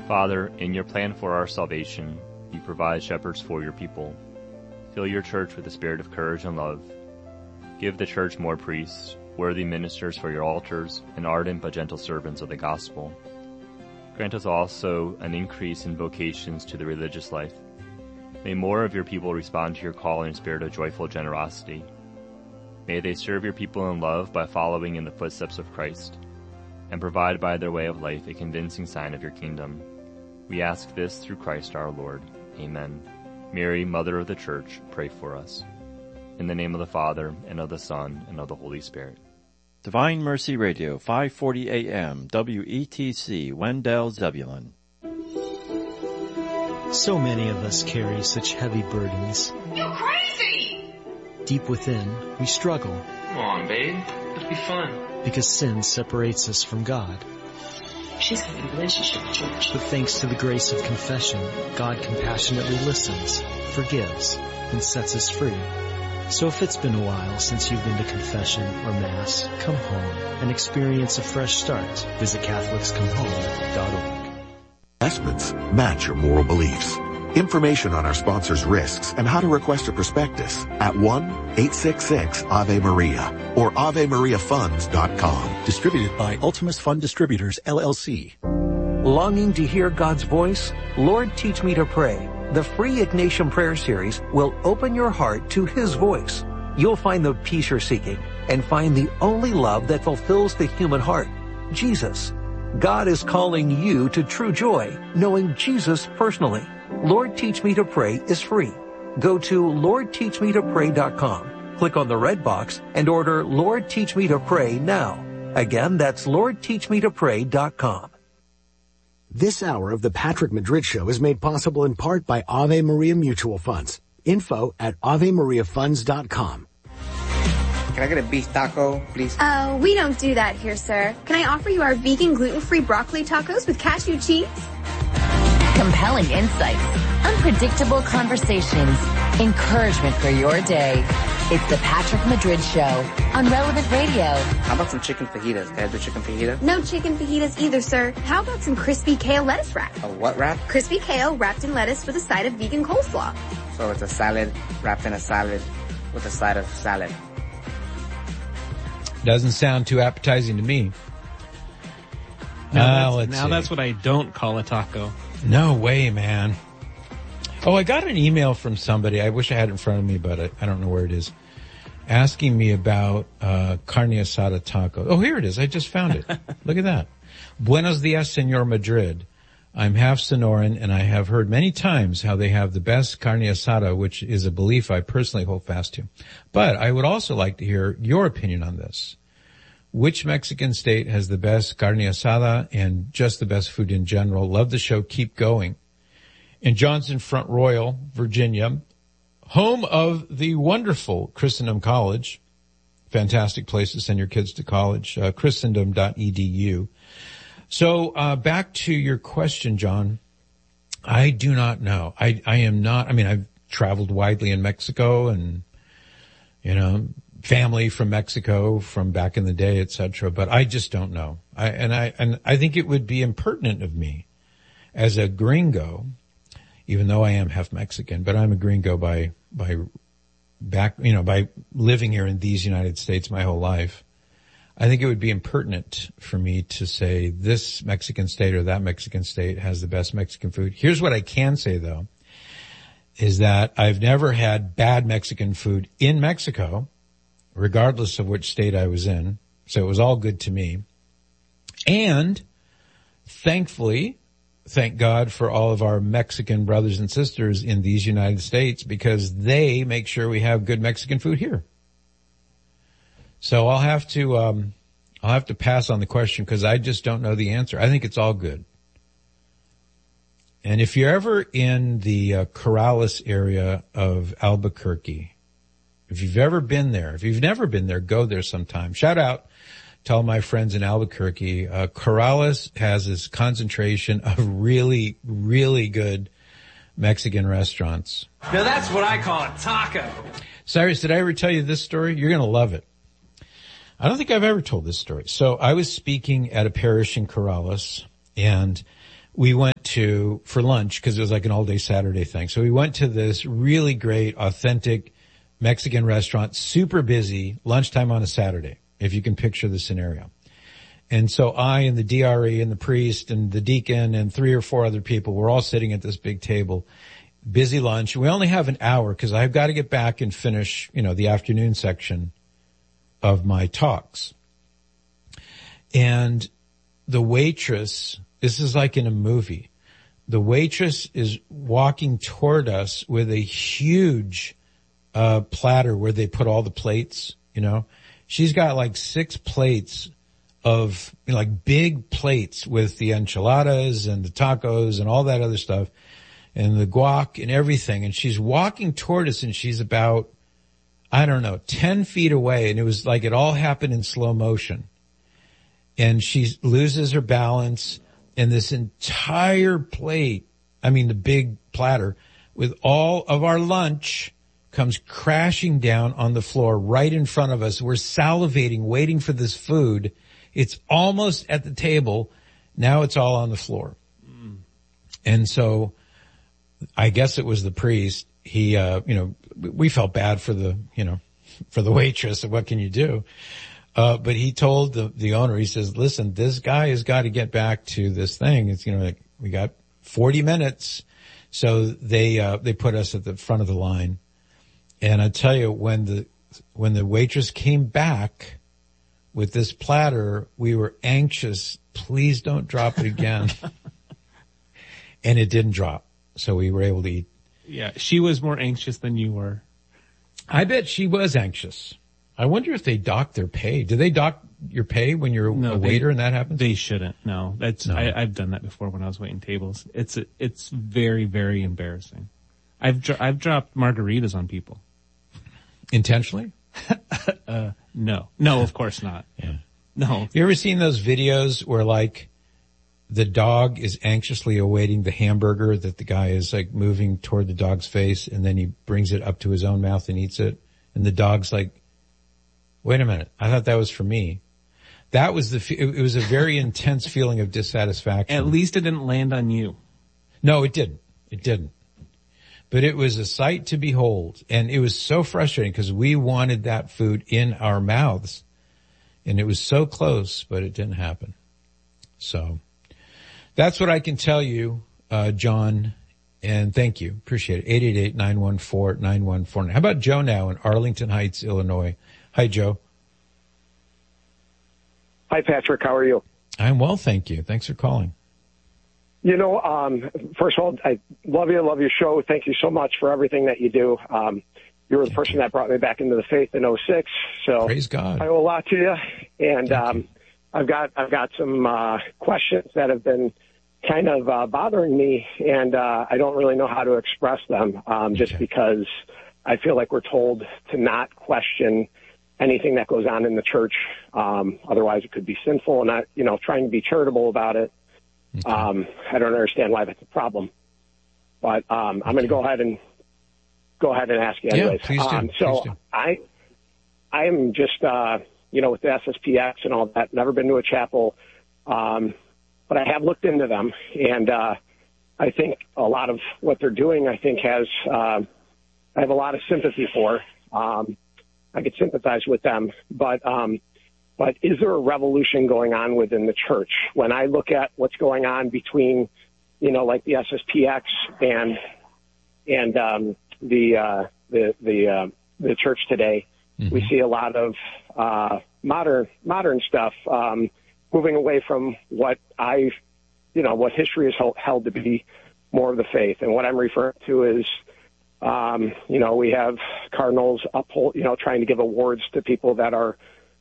Father, in your plan for our salvation, you provide shepherds for your people. Fill your church with the spirit of courage and love. Give the church more priests, worthy ministers for your altars, and ardent but gentle servants of the gospel. Grant us also an increase in vocations to the religious life. May more of your people respond to your call in a spirit of joyful generosity. May they serve your people in love by following in the footsteps of Christ, and provide by their way of life a convincing sign of your kingdom. We ask this through Christ our Lord. Amen. Mary, Mother of the Church, pray for us. In the name of the Father, and of the Son, and of the Holy Spirit. Divine Mercy Radio, 540 AM, WETC, Wendell, Zebulon. So many of us carry such heavy burdens. You're crazy! Deep within, we struggle. Come on, babe. It'll be fun. Because sin separates us from God. She's having a relationship with church. But thanks to the grace of confession, God compassionately listens, forgives, and sets us free. So if it's been a while since you've been to confession or Mass, come home and experience a fresh start. Visit CatholicsComeHome.org. Investments match your moral beliefs. Information on our sponsors' risks and how to request a prospectus at 1-866-AVE-MARIA or AveMariaFunds.com. Distributed by Ultimus Fund Distributors, LLC. Longing to hear God's voice? Lord, Teach Me to Pray. The free Ignatian Prayer Series will open your heart to His voice. You'll find the peace you're seeking and find the only love that fulfills the human heart, Jesus. God is calling you to true joy, knowing Jesus personally. Lord, Teach Me to Pray is free. Go to LordTeachMeToPray.com. Click on the red box and order Lord, Teach Me to Pray now. Again, that's LordTeachMeToPray.com. This hour of the Patrick Madrid Show is made possible in part by Ave Maria Mutual Funds. Info at AveMariaFunds.com. Can I get a beef taco, please? We don't do that here, sir. Can I offer you our vegan, gluten-free broccoli tacos with cashew cheese? Compelling insights, unpredictable conversations, encouragement for your day. It's the Patrick Madrid Show on Relevant Radio. How about some chicken fajitas? Can I do chicken fajita? No chicken fajitas either, sir. How about some crispy kale lettuce wrap? A what wrap? Crispy kale wrapped in lettuce with a side of vegan coleslaw. So it's a salad wrapped in a salad with a side of salad. Doesn't sound too appetizing to me. Now that's what I don't call a taco. No way, man. Oh, I got an email from somebody. I wish I had it in front of me, but I don't know where it is. Asking me about carne asada taco. Oh, here it is. I just found it. Look at that. Buenos dias, Señor Madrid. I'm half Sonoran, and I have heard many times how they have the best carne asada, which is a belief I personally hold fast to. But I would also like to hear your opinion on this. Which Mexican state has the best carne asada and just the best food in general? Love the show. Keep going. In Johnson Front Royal, Virginia, home of the wonderful Christendom College. Fantastic place to send your kids to college. Christendom.edu. So, back to your question, John. I do not know. I am not, I've traveled widely in Mexico and, family from Mexico from back in the day, etc. But I just don't know. I think it would be impertinent of me as a gringo, even though I am half Mexican, but I'm a gringo by living here in these United States my whole life. I think it would be impertinent for me to say this Mexican state or that Mexican state has the best Mexican food. Here's what I can say though, is that I've never had bad Mexican food in Mexico, regardless of which state I was in. So it was all good to me. And thankfully, thank God for all of our Mexican brothers and sisters in these United States, because they make sure we have good Mexican food here. So I'll have to pass on the question because I just don't know the answer. I think it's all good. And if you're ever in the Corrales area of Albuquerque, if you've ever been there, if you've never been there, go there sometime. Shout out to all my friends in Albuquerque. Corrales has this concentration of really, really good Mexican restaurants. Now that's what I call a taco. Cyrus, did I ever tell you this story? You're going to love it. I don't think I've ever told this story. So I was speaking at a parish in Corrales, and we went to, for lunch, because it was like an all-day Saturday thing. So we went to this really great, authentic Mexican restaurant, super busy, lunchtime on a Saturday, if you can picture the scenario. And so I and the DRE and the priest and the deacon and 3 or 4 other people were all sitting at this big table, busy lunch. We only have an hour because I've got to get back and finish, the afternoon section of my talks. And the waitress, this is like in a movie, the waitress is walking toward us with a huge platter where they put all the plates, She's got like 6 plates of, like big plates with the enchiladas and the tacos and all that other stuff and the guac and everything. And she's walking toward us and she's about, 10 feet away. And it was like it all happened in slow motion. And she loses her balance and this entire plate, the big platter with all of our lunch comes crashing down on the floor right in front of us. We're salivating, waiting for this food. It's almost at the table. Now it's all on the floor. And so I guess it was the priest. He, we felt bad for the waitress. What can you do? But he told the owner, he says, listen, this guy has got to get back to this thing. It's, we got 40 minutes. So they put us at the front of the line. And I tell you, when the waitress came back with this platter, we were anxious. Please don't drop it again. And it didn't drop. So we were able to eat. Yeah, she was more anxious than you were. I bet she was anxious. I wonder if they dock their pay. Do they dock your pay when you're a waiter and that happens? They shouldn't. No, I've done that before when I was waiting tables. It's very, very embarrassing. I've dropped margaritas on people. Intentionally? No, of course not. Yeah. No. You ever seen those videos where like the dog is anxiously awaiting the hamburger that the guy is like moving toward the dog's face and then he brings it up to his own mouth and eats it? And the dog's like, wait a minute, I thought that was for me. That was it was a very intense feeling of dissatisfaction. At least it didn't land on you. No, it didn't. It didn't. But it was a sight to behold. And it was so frustrating because we wanted that food in our mouths. And it was so close, but it didn't happen. So that's what I can tell you, John. And thank you. Appreciate it. 888-914-9149. How about Joe now in Arlington Heights, Illinois? Hi, Joe. Hi, Patrick. How are you? I'm well, thank you. Thanks for calling. First of all, I love you. Love your show. Thank you so much for everything that you do. You were the person that brought me back into the faith in 2006. So praise God. I owe a lot to you. And I've got some questions that have been kind of bothering me, and I don't really know how to express them. Just because I feel like we're told to not question anything that goes on in the church. Otherwise, it could be sinful, and not trying to be charitable about it. Okay. I don't understand why that's a problem, but I'm going to go ahead and ask you anyways. Yeah, please do. So please do. I am just with the SSPX and all that. Never been to a chapel, but I have looked into them, and I think a lot of what they're doing, I have a lot of sympathy for. I could sympathize with them, but is there a revolution going on within the church? When I look at what's going on between, like the SSPX and the church today, we see a lot of modern stuff moving away from what what history has held to be more of the faith. And what I'm referring to is, we have cardinals trying to give awards to people that are,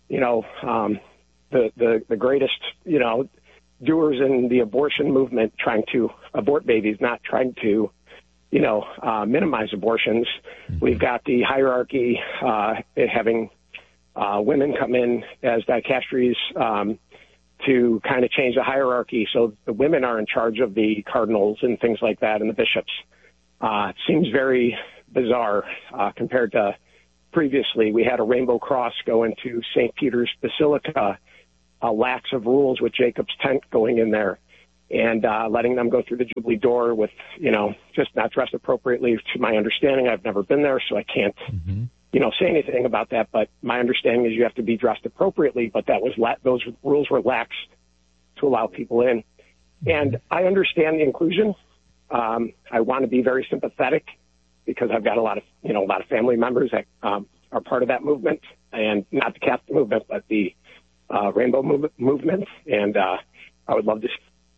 the greatest, doers in the abortion movement, trying to abort babies, not trying to, minimize abortions. We've got the hierarchy, having women come in as dicasteries to kind of change the hierarchy. So the women are in charge of the cardinals and things like that, and the bishops. It seems very bizarre compared to previously. We had a rainbow cross go into St. Peter's Basilica, lax of rules with Jacob's tent going in there. and letting them go through the Jubilee door with, just not dressed appropriately. To my understanding, I've never been there, so I can't, say anything about that. But my understanding is you have to be dressed appropriately, but those rules were laxed to allow people in. And I understand the inclusion. I want to be very sympathetic because I've got a lot of family members that are part of that movement, and not the Catholic movement, but the Rainbow movement. And I would love to,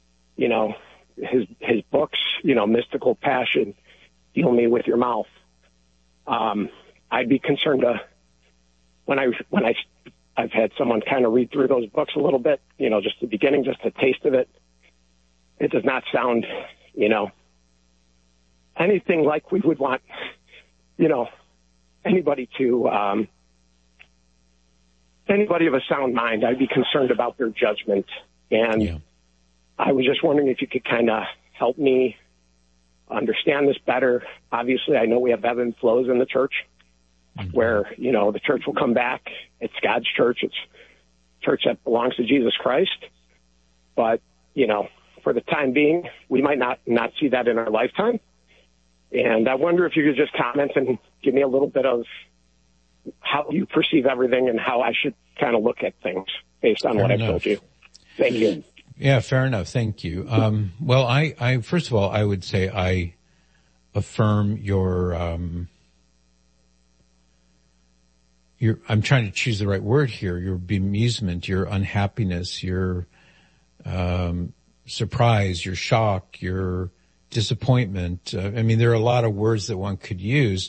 his books, Mystical Passion, Heal Me With Your Mouth. I'd be concerned I've had someone kind of read through those books a little bit, just the beginning, just a taste of it. It does not sound, anything like we would want, anybody of a sound mind. I'd be concerned about their judgment. And I was just wondering if you could kind of help me understand this better. Obviously, I know we have ebb and flows in the church where, the church will come back. It's God's church. It's church that belongs to Jesus Christ. But, for the time being, we might not see that in our lifetime. And I wonder if you could just comment and give me a little bit of how you perceive everything and how I should kind of look at things based on what I've told you. Thank you. Yeah, fair enough. Thank you. Well, I first of all, I would say I affirm your I'm trying to choose the right word here, your bemusement, your unhappiness, your surprise, your shock, your disappointment. There are a lot of words that one could use.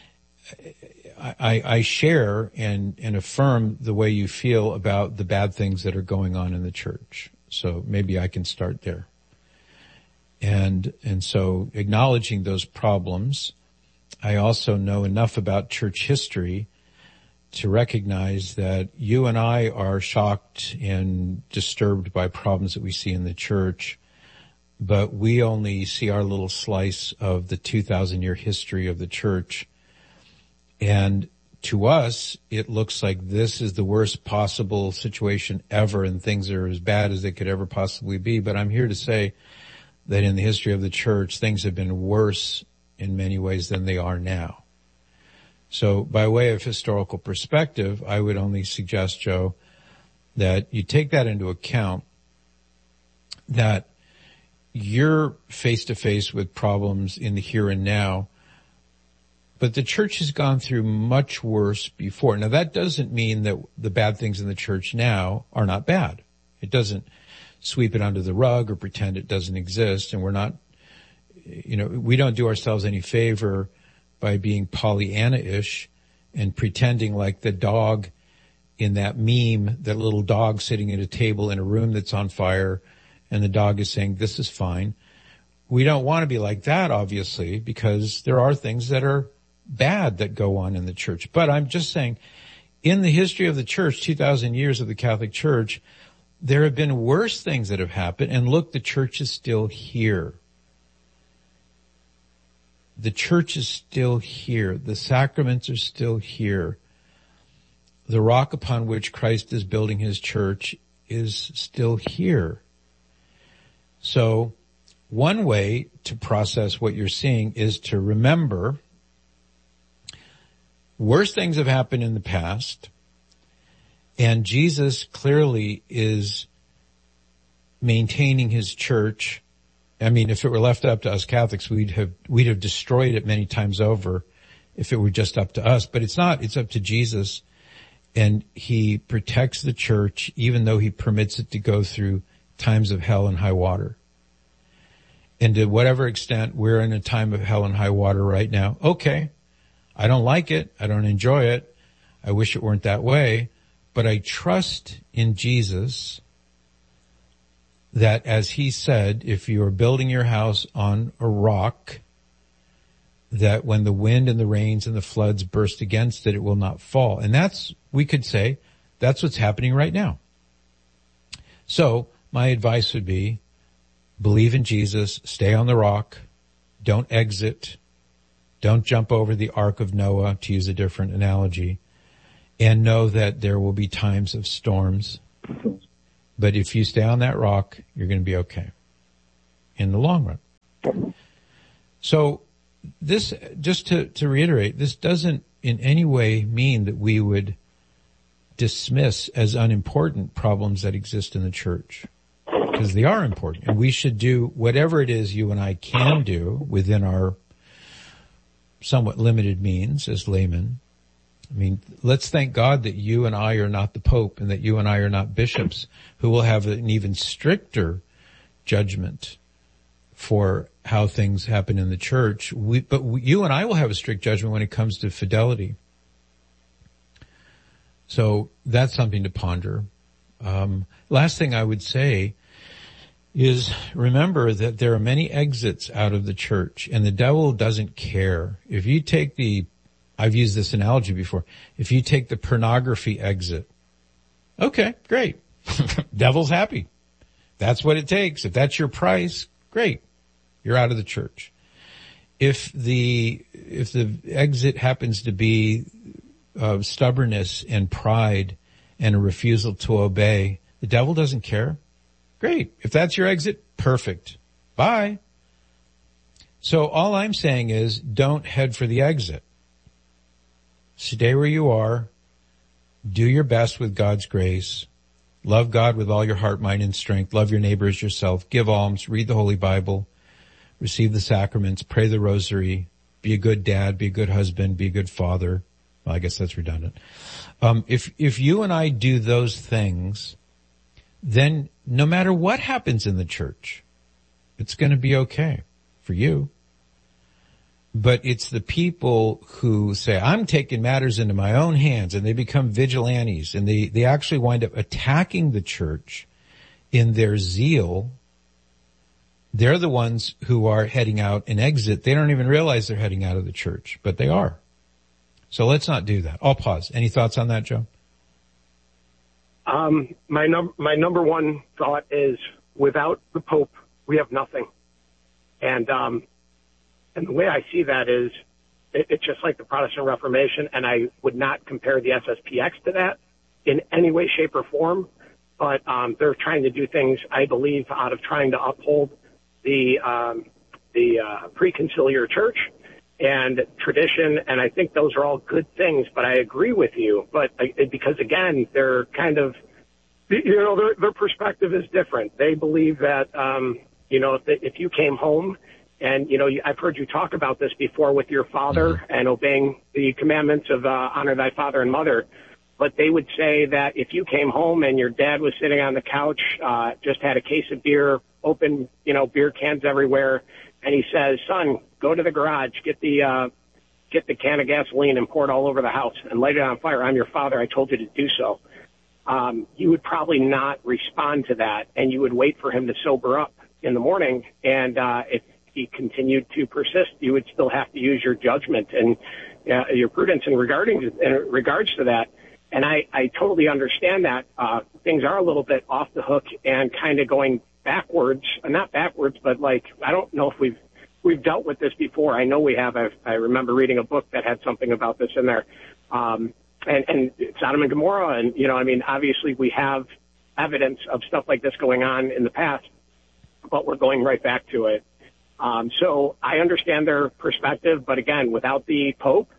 I share and affirm the way you feel about the bad things that are going on in the church. So maybe I can start there. And so acknowledging those problems, I also know enough about church history to recognize that you and I are shocked and disturbed by problems that we see in the church, but we only see our little slice of the 2,000-year history of the church. And to us, it looks like this is the worst possible situation ever, and things are as bad as they could ever possibly be. But I'm here to say that in the history of the church, things have been worse in many ways than they are now. So by way of historical perspective, I would only suggest, Joe, that you take that into account, that you're face to face with problems in the here and now, but the church has gone through much worse before. Now, that doesn't mean that the bad things in the church now are not bad. It doesn't sweep it under the rug or pretend it doesn't exist. And we're not, we don't do ourselves any favor by being Pollyanna-ish and pretending like the dog in that meme, that little dog sitting at a table in a room that's on fire, and the dog is saying, this is fine. We don't want to be like that, obviously, because there are things that are bad that go on in the church. But I'm just saying, in the history of the church, 2,000 years of the Catholic Church, there have been worse things that have happened. And look, the church is still here. The church is still here. The sacraments are still here. The rock upon which Christ is building his church is still here. So one way to process what you're seeing is to remember worse things have happened in the past, and Jesus clearly is maintaining his church. If it were left up to us Catholics, we'd have destroyed it many times over if it were just up to us. But it's not. It's up to Jesus, and he protects the church even though he permits it to go through times of hell and high water. And to whatever extent we're in a time of hell and high water right now, okay, I don't like it. I don't enjoy it. I wish it weren't that way. But I trust in Jesus that, as he said, if you are building your house on a rock, that when the wind and the rains and the floods burst against it, it will not fall. And we could say, that's what's happening right now. So my advice would be, believe in Jesus, stay on the rock, don't exit, don't jump over the Ark of Noah, to use a different analogy, and know that there will be times of storms. But if you stay on that rock, you're going to be okay. in the long run. So this, just to reiterate, this doesn't in any way mean that we would dismiss as unimportant problems that exist in the church, because they are important, and we should do whatever it is you and I can do within our somewhat limited means as laymen. I mean, let's thank God that you and I are not the Pope, and that you and I are not bishops who will have an even stricter judgment for how things happen in the church. But you and I will have a strict judgment when it comes to fidelity. So that's something to ponder. Last thing I would say is remember that there are many exits out of the church, and the devil doesn't care. If you take I've used this analogy before, if you take the pornography exit, okay, great. Devil's happy. That's what it takes. If that's your price, great. You're out of the church. If the exit happens to be stubbornness and pride and a refusal to obey, the devil doesn't care. Great. If that's your exit, perfect. Bye. So all I'm saying is don't head for the exit. Stay where you are. Do your best with God's grace. Love God with all your heart, mind, and strength. Love your neighbor as yourself. Give alms. Read the Holy Bible. Receive the sacraments. Pray the rosary. Be a good dad. Be a good husband. Be a good father. Well, I guess that's redundant. If you and I do those things, then no matter what happens in the church, it's going to be okay for you. But it's the people who say, I'm taking matters into my own hands, and they become vigilantes, and they actually wind up attacking the church in their zeal. They're the ones who are heading out and exit. They don't even realize they're heading out of the church, but they are. So let's not do that. I'll pause. Any thoughts on that, Joe? My number one thought is, without the Pope, we have nothing. And the way I see that is, it's just like the Protestant Reformation, and I would not compare the SSPX to that in any way, shape, or form. But they're trying to do things, I believe, out of trying to uphold the preconciliar church and tradition, and I think those are all good things. But I agree with you. But because again, they're kind of, their perspective is different. They believe that if you came home. And, I've heard you talk about this before with your father and obeying the commandments of honor thy father and mother. But they would say that if you came home and your dad was sitting on the couch, just had a case of beer, open, beer cans everywhere, and he says, son, go to the garage, get the can of gasoline and pour it all over the house and light it on fire. I'm your father. I told you to do so. You would probably not respond to that, and you would wait for him to sober up in the morning. And if he continued to persist, you would still have to use your judgment and your prudence in regards to that. And I totally understand that. Things are a little bit off the hook and kind of going backwards, not backwards, but like, I don't know if we've dealt with this before. I know we have. I remember reading a book that had something about this in there. And Sodom and Gomorrah. And, obviously we have evidence of stuff like this going on in the past, but we're going right back to it. So I understand their perspective, but again, without the Pope,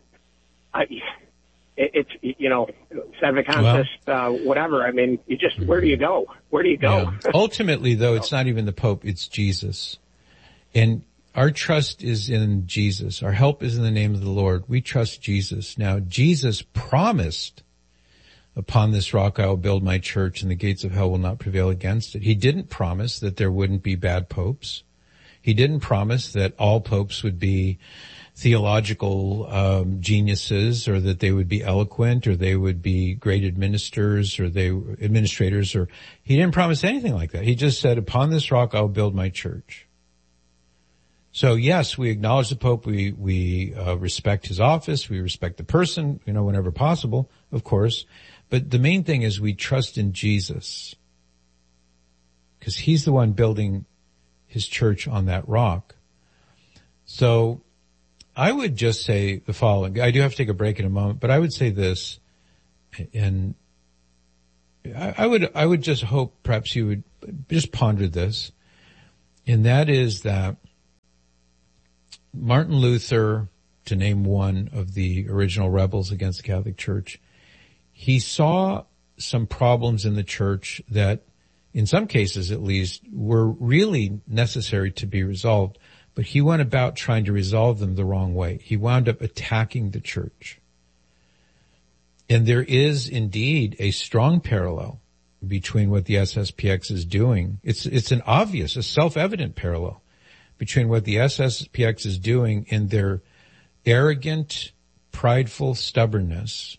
it's seven contest, whatever. You just, where do you go? Where do you go? Yeah. Ultimately, though, it's not even the Pope, it's Jesus. And our trust is in Jesus. Our help is in the name of the Lord. We trust Jesus. Now, Jesus promised, upon this rock I will build my church, and the gates of hell will not prevail against it. He didn't promise that there wouldn't be bad popes. He didn't promise that all popes would be theological geniuses, or that they would be eloquent, or they would be great administrators, or he didn't promise anything like that. He just said, upon this rock I will build my church. So yes, we acknowledge the Pope, we respect his office, we respect the person, whenever possible, of course. But the main thing is we trust in Jesus, because he's the one building his church on that rock. So I would just say the following. I do have to take a break in a moment, but I would say this, and I would just hope perhaps you would just ponder this. And that is that Martin Luther, to name one of the original rebels against the Catholic Church, he saw some problems in the church that, in some cases at least, were really necessary to be resolved, but he went about trying to resolve them the wrong way. He wound up attacking the church. And there is indeed a strong parallel between what the SSPX is doing. It's an obvious, a self-evident parallel between what the SSPX is doing in their arrogant, prideful stubbornness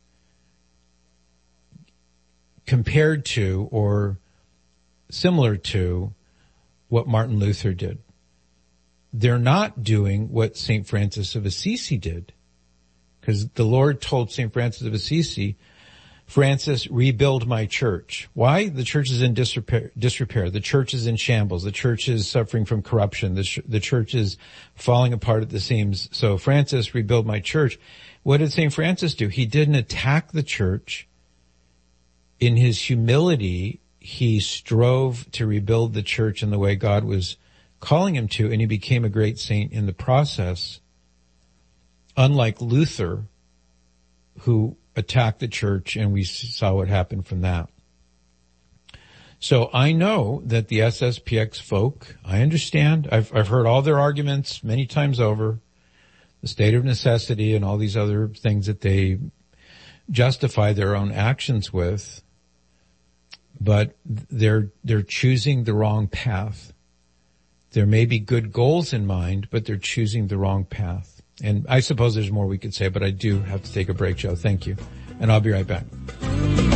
compared to or similar to what Martin Luther did. They're not doing what St. Francis of Assisi did, because the Lord told St. Francis of Assisi, Francis, rebuild my church. Why? The church is in disrepair. The church is in shambles. The church is suffering from corruption. The church is falling apart at the seams. So Francis, rebuild my church. What did St. Francis do? He didn't attack the church. In his humility, he strove to rebuild the church in the way God was calling him to, and he became a great saint in the process. Unlike Luther, who attacked the church, and we saw what happened from that. So I know that the SSPX folk, I understand. I've heard all their arguments many times over, the state of necessity and all these other things that they justify their own actions with. But they're choosing the wrong path. There may be good goals in mind, but they're choosing the wrong path. And I suppose there's more we could say, but I do have to take a break, Joe. Thank you. And I'll be right back.